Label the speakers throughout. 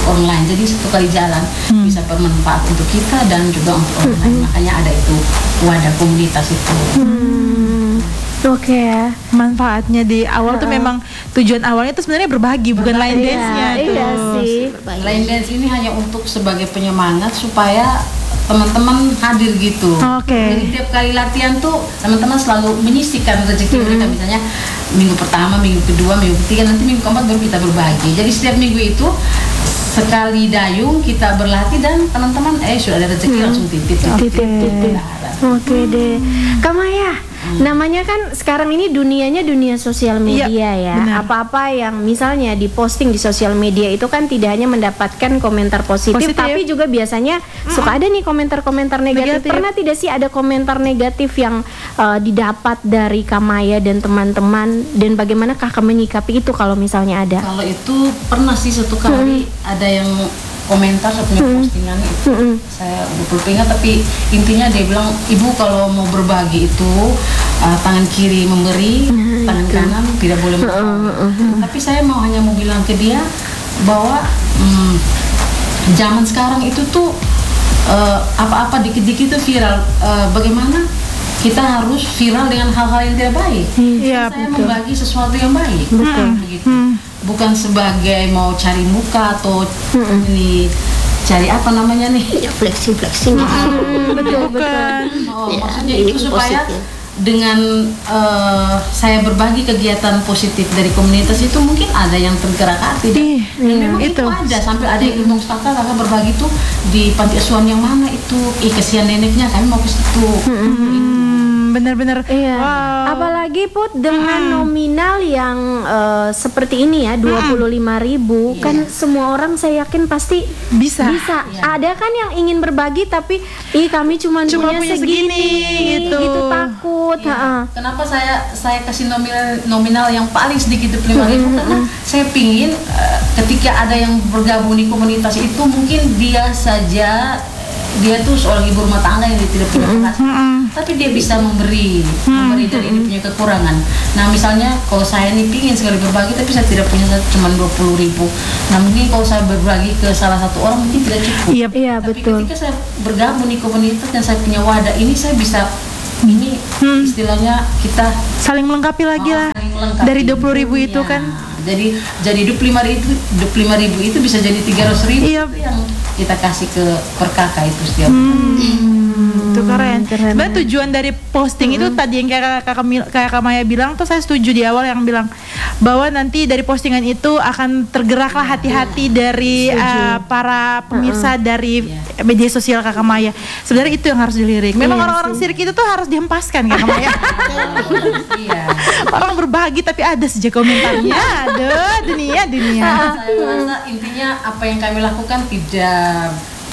Speaker 1: online. Jadi satu kali jalan bisa bermanfaat untuk kita dan juga untuk orang lain. Makanya ada itu wadah komunitas itu.
Speaker 2: Oke.
Speaker 3: Manfaatnya di awal tuh memang tujuan awalnya tuh sebenarnya berbagi, bukan line dance-nya tuh.
Speaker 2: Iya sih.
Speaker 1: Line dance ini hanya untuk sebagai penyemangat supaya teman-teman hadir gitu. Jadi tiap kali latihan tuh teman-teman selalu menyisihkan rezeki mereka, misalnya minggu pertama, minggu kedua, minggu ketiga, nanti minggu keempat baru kita berbagi. Jadi setiap minggu itu sekali dayung kita berlatih dan teman-teman sudah ada rezeki langsung titip.
Speaker 2: Oke deh. Kamaya, namanya kan sekarang ini dunianya dunia sosial media ya.
Speaker 3: Benar.
Speaker 2: Apa-apa yang misalnya diposting di sosial media itu kan tidak hanya mendapatkan komentar positif, tapi juga biasanya suka ada nih komentar-komentar negatif. Pernah tidak sih ada komentar negatif yang didapat dari Kamaya dan teman-teman, dan bagaimana kakak menyikapi itu kalau misalnya ada?
Speaker 1: Kalau itu pernah sih satu kali ada yang komentar satunya postingan itu saya lupa ingat, tapi intinya dia bilang, ibu kalau mau berbagi itu tangan kiri memberi, tangan kanan tidak boleh menerima. Tapi saya hanya mau bilang ke dia bahwa zaman sekarang itu tuh apa-apa dikit-dikit itu viral. Bagaimana kita harus viral dengan hal-hal yang tidak baik? Saya membagi sesuatu yang baik, begitu. Bukan sebagai mau cari muka atau ini cari apa namanya nih?
Speaker 4: Ya flexing.
Speaker 2: Betul.
Speaker 1: Maksudnya itu supaya dengan saya berbagi kegiatan positif dari komunitas itu mungkin ada yang tergerak hati dan memang itu ada, sampai ada yang ngomong, kakak berbagi tuh di panti asuhan yang mana itu, kasihan neneknya, kami mau ke situ.
Speaker 3: Benar-benar.
Speaker 2: Wow. Apalagi Put dengan nominal yang seperti ini ya, 25.000 kan semua orang saya yakin pasti bisa. Ada kan yang ingin berbagi tapi kami cuma punya segini gitu takut.
Speaker 1: Kenapa saya kasih nominal yang paling sedikit 25.000? Karena saya pingin ketika ada yang bergabung di komunitas itu, mungkin dia tuh seorang ibu rumah tangga yang tidak punya penghasilan, tapi dia bisa memberi dari dia punya kekurangan. Nah misalnya kalau saya nih pingin sekali berbagi tapi saya tidak punya, cuma 20.000. Nah mungkin kalau saya berbagi ke salah satu orang mungkin tidak cukup. Tapi ketika saya bergabung di komunitas dan saya punya wadah ini, saya bisa istilahnya kita
Speaker 3: saling melengkapi lagi lah. Dari 20.000 itu kan.
Speaker 1: Jadi 25.000 itu bisa jadi 300.000 itu yang kita kasih ke per kakak itu setiap
Speaker 3: itu keren. Sebenarnya tujuan dari posting itu tadi yang kayak Kamaya bilang tuh, saya setuju di awal yang bilang bahwa nanti dari postingan itu akan tergeraklah hati-hati dari para pemirsa dari media sosial Kakak Maya. Sebenarnya itu yang harus dilirik. Memang orang-orang sirik itu tuh harus dihempaskan Kakak Maya. Orang berbagi tapi ada saja komentarnya. Aduh, dunia.
Speaker 1: Saya rasa intinya apa yang kami lakukan tidak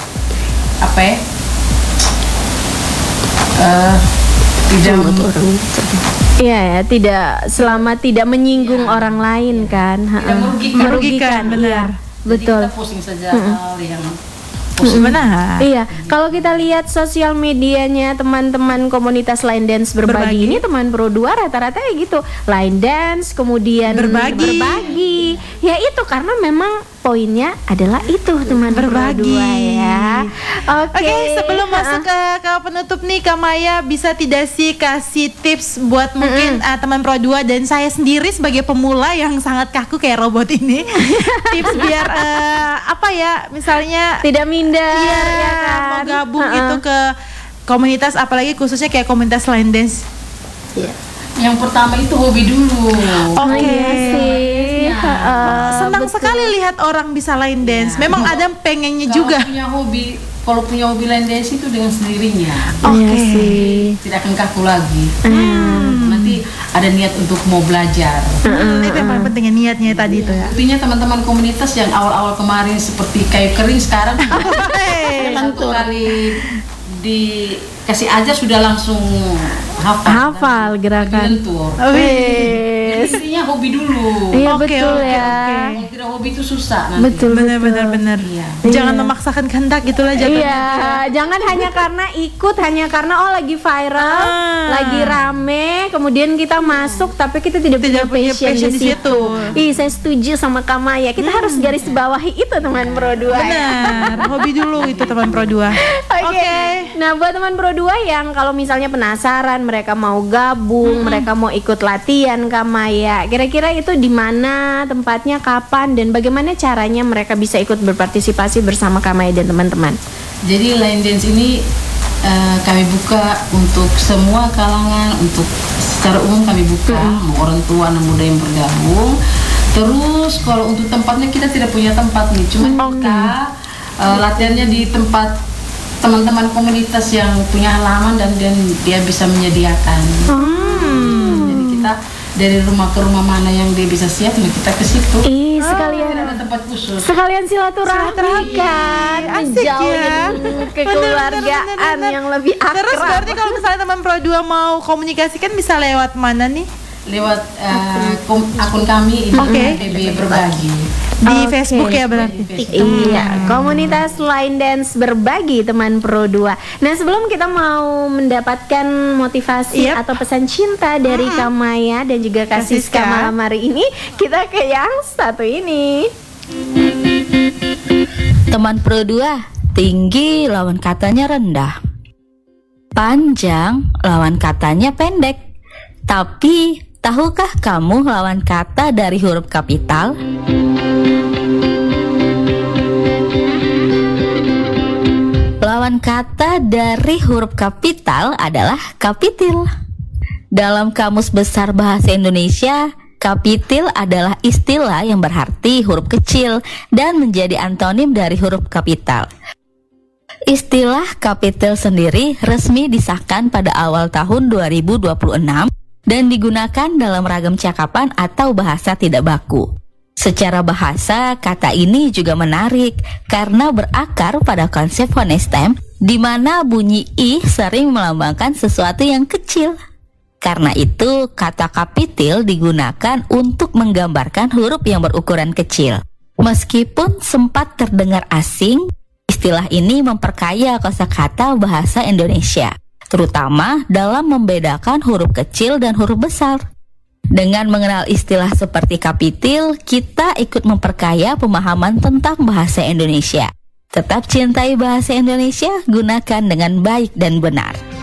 Speaker 2: tidak selama tidak menyinggung orang lain kan.
Speaker 1: Tidak
Speaker 3: merugikan, benar.
Speaker 2: Betul.
Speaker 1: Jadi kita posting saja hal yang
Speaker 3: benar.
Speaker 2: Iya, kalau kita lihat sosial medianya teman-teman komunitas line dance berbagi ini, teman Pro 2 rata-rata ya gitu, line dance kemudian berbagi. Ya itu karena memang poinnya adalah itu, teman
Speaker 3: berbagi
Speaker 2: ya.
Speaker 3: Oke, sebelum masuk ke penutup nih, Kamaya bisa tidak sih kasih tips buat mungkin teman Pro 2 dan saya sendiri sebagai pemula yang sangat kaku kayak robot ini. Tips biar misalnya
Speaker 2: tidak minder
Speaker 3: ya kan? Mau gabung gitu ke komunitas, apalagi khususnya kayak komunitas line dance.
Speaker 1: Yang pertama itu hobi dulu.
Speaker 3: Senang sekali lihat orang bisa line dance. Memang ada pengennya juga.
Speaker 1: Kalau punya hobi line dance itu dengan sendirinya. Tidak akan kaku lagi. Nanti ada niat untuk mau belajar.
Speaker 3: Itu yang paling pentingnya, niatnya tadi itu ya.
Speaker 1: Intinya teman-teman komunitas yang awal-awal kemarin seperti kayu kering, sekarang satu kali dikasih ajar sudah langsung hafal
Speaker 2: gerakan.
Speaker 1: Lentur.
Speaker 2: Nis.
Speaker 1: Intinya hobi dulu.
Speaker 2: Iya
Speaker 3: Oke,
Speaker 2: betul
Speaker 3: oke,
Speaker 2: ya.
Speaker 3: oke.
Speaker 1: Kalau tidak hobi itu susah nanti.
Speaker 2: Betul
Speaker 3: Benar
Speaker 2: betul.
Speaker 3: benar benar.
Speaker 1: Iya.
Speaker 3: Jangan
Speaker 2: Iya.
Speaker 3: memaksakan kehendak gitulah jatuhnya.
Speaker 2: Iya, jangan hanya karena ikut, hanya karena oh lagi viral, lagi rame, kemudian kita masuk tapi kita tidak punya passion di situ. Ih, saya setuju sama Kamaya. Kita harus garis bawahi itu teman Pro 2 ya.
Speaker 3: Benar, hobi dulu itu teman Pro 2.
Speaker 2: Oke. Nah, buat teman Pro 2 yang kalau misalnya penasaran, mereka mau gabung, mereka mau ikut latihan Kamaya. Kira-kira itu di mana tempatnya, kapan dan bagaimana caranya mereka bisa ikut berpartisipasi bersama Kamaya dan teman-teman?
Speaker 1: Jadi line dance ini kami buka untuk semua kalangan, untuk secara umum kami buka, mau orang tua, anak muda yang bergabung. Terus kalau untuk tempatnya kita tidak punya tempat nih, cuma kita latihannya di tempat teman-teman komunitas yang punya halaman dan dia bisa menyediakan. Jadi kita dari rumah ke rumah mana yang dia bisa siap, nah kita ke situ.
Speaker 2: Ih,
Speaker 1: Tidak
Speaker 2: sekalian
Speaker 1: ada tempat khusus.
Speaker 2: sekalian silaturahmi kan,
Speaker 3: Asik ya.
Speaker 2: menjalin kekeluargaan
Speaker 3: Bener.
Speaker 2: yang lebih akrab.
Speaker 3: Terus berarti kalau misalnya teman Pro 2 mau komunikasikan bisa lewat mana nih?
Speaker 1: Lewat akun kami itu PB Berbagi.
Speaker 3: Di
Speaker 2: Oke.
Speaker 3: Facebook ya berarti.
Speaker 2: Iya, komunitas line dance berbagi teman Pro 2. Nah, sebelum kita mau mendapatkan motivasi
Speaker 3: Yep.
Speaker 2: atau pesan cinta dari Kamaya dan juga Kasiska
Speaker 3: Kasiska.
Speaker 2: malam hari ini, kita ke yang satu ini.
Speaker 4: Teman Pro 2, tinggi lawan katanya rendah. Panjang lawan katanya pendek. Tapi, tahukah kamu lawan kata dari huruf kapital? Lawan kata dari huruf kapital adalah kapitil. Dalam Kamus Besar Bahasa Indonesia, kapitil adalah istilah yang berarti huruf kecil dan menjadi antonim dari huruf kapital. Istilah kapitil sendiri resmi disahkan pada awal tahun 2026 dan digunakan dalam ragam cakapan atau bahasa tidak baku. Secara bahasa, kata ini juga menarik karena berakar pada konsep fonestem di mana bunyi I sering melambangkan sesuatu yang kecil. Karena itu, kata kapitil digunakan untuk menggambarkan huruf yang berukuran kecil. Meskipun sempat terdengar asing, istilah ini memperkaya kosakata bahasa Indonesia, terutama dalam membedakan huruf kecil dan huruf besar. Dengan mengenal istilah seperti kapitil, kita ikut memperkaya pemahaman tentang bahasa Indonesia. Tetap cintai bahasa Indonesia, gunakan dengan baik dan benar.